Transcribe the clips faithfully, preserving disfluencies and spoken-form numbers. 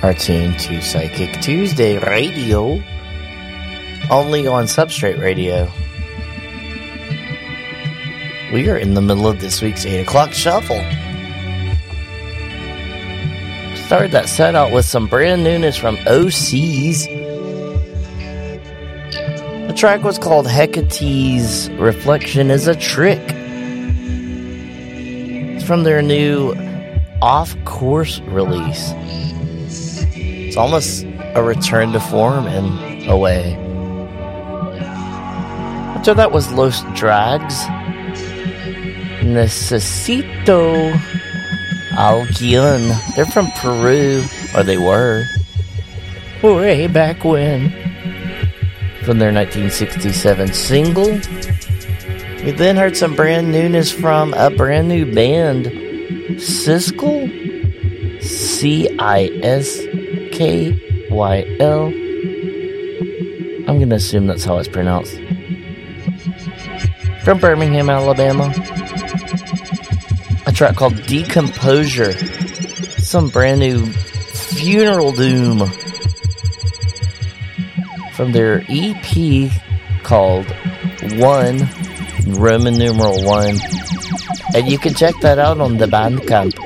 are tuned to Psychic Tuesday Radio, only on Substrate Radio. We are in the middle of this week's eight o'clock shuffle. Started that set out with some brand newness from O C's. The track was called Hecate's Reflection is a Trick. It's from their new Off Course release. It's almost a return to form in a way. After that was Los Drags. Necesito Alguien. They're from Peru, or they were. Way back when. From their nineteen sixty-seven single. We then heard some brand newness from a brand new band, Siskel. C I S K Y L. I'm going to assume that's how it's pronounced. From Birmingham, Alabama. A track called Decomposure. Some brand new Funeral Doom. From their E P called One, Roman numeral one. And you can check that out on the Bandcamp.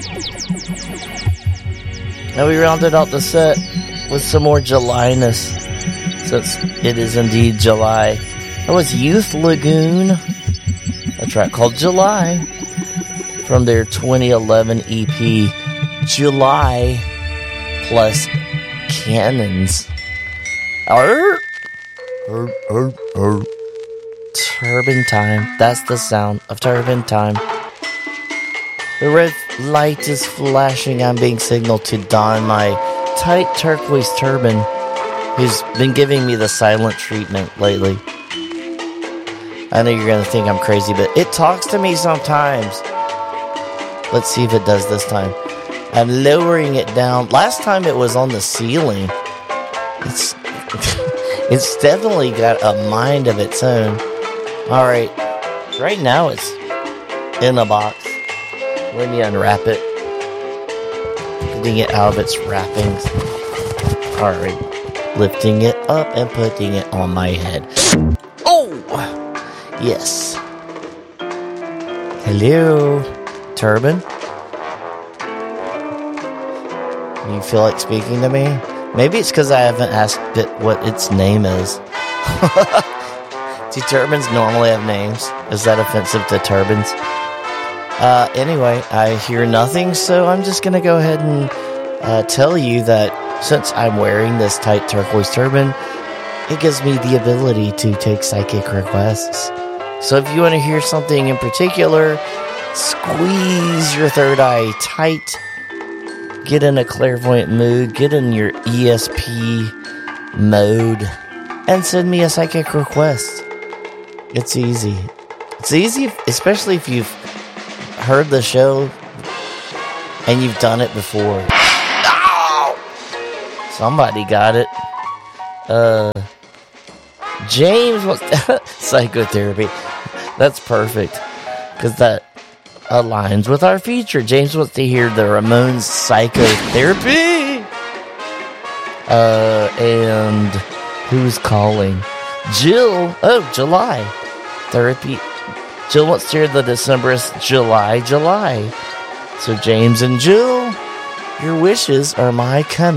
Now we rounded out the set with some more July-ness, since it is indeed July. That was Youth Lagoon, a track called July, from their twenty eleven E P, July plus Cannons. Arr! Arr, arr, arr. Turbine time. That's the sound of turbine time. The red light is flashing. I'm being signaled to don my tight turquoise turban, who's been giving me the silent treatment lately. I know you're going to think I'm crazy, but it talks to me sometimes. Let's see if it does this time. I'm lowering it down. Last time it was on the ceiling. It's it's definitely got a mind of its own. Alright, right now it's in a box. Let me unwrap it. Getting it out of its wrappings. Alright, lifting it up and putting it on my head. Oh! Yes. Hello, Turban? You feel like speaking to me? Maybe it's because I haven't asked it what its name is. Do turbans normally have names? Is that offensive to turbans? Uh, anyway, I hear nothing, so I'm just going to go ahead and uh, tell you that since I'm wearing this tight turquoise turban, it gives me the ability to take psychic requests. So if you want to hear something in particular, squeeze your third eye tight. Get in a clairvoyant mood, get in your E S P mode, and send me a psychic request. It's easy. It's easy, especially if you've heard the show and you've done it before. Oh! Somebody got it. Uh, James wants psychotherapy. That's perfect, because that aligns with our feature. James wants to hear the Ramones psychotherapy. Uh, and who's calling? Jill. Oh, July therapy. Jill wants to hear the Decemberist July, July. So James and Jill, your wishes are my command.